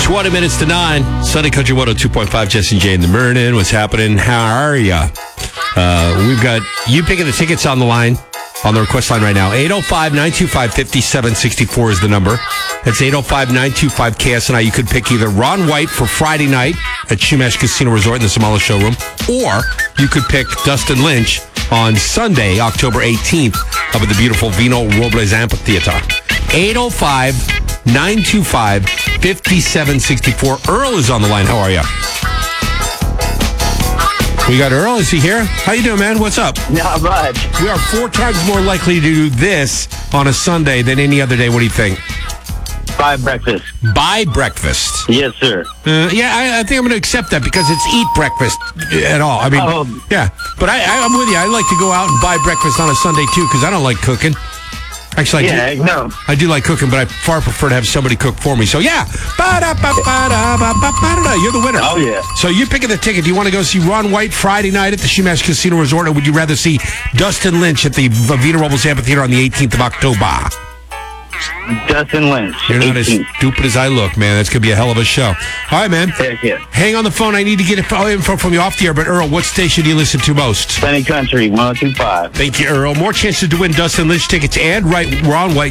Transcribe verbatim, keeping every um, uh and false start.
twenty minutes to nine. Sunny Country one oh two point five. Jesse and Jay in the morning. What's happening? How are ya? Uh, we've got you picking the tickets on the line, on the request line right now. eight oh five, nine two five, five seven six four is the number. That's eight oh five, nine two five, K S N I. You could pick either Ron White for Friday night at Chumash Casino Resort in the Somala Showroom, or you could pick Dustin Lynch on Sunday, October eighteenth, up at the beautiful Vino Robles Amphitheater. eight oh five, nine two five, five seven six four. Earl is on the line. How are you? We got Earl. Is he here? How you doing, man? What's up? Not much. We are four times more likely to do this on a Sunday than any other day. What do you think? Buy breakfast. Buy breakfast. Yes, sir. Uh, yeah, I, I think I'm going to accept that because it's eat breakfast at all. I mean, Oh. yeah. But I, I, I'm with you. I like to go out and buy breakfast on a Sunday, too, because I don't like cooking. Actually, I Yeah, do, no. I do like cooking, but I far prefer to have somebody cook for me. So, yeah. Ba-da-ba-ba-da-ba-ba-da. You're the winner. Oh, yeah. So you're picking the ticket. Do you want to go see Ron White Friday night at the Chumash Casino Resort, or would you rather see Dustin Lynch at the Vino Robles Amphitheater on the eighteenth of October? Dustin Lynch. You're not as eighteen. stupid as I look, man. That's going to be a hell of a show. All right, man. Heck yeah. Hang on the phone. I need to get info from you off the air. But, Earl, what station do you listen to most? Sunny Country one oh two point five. Thank you, Earl. More chances to win Dustin Lynch tickets and right Ron White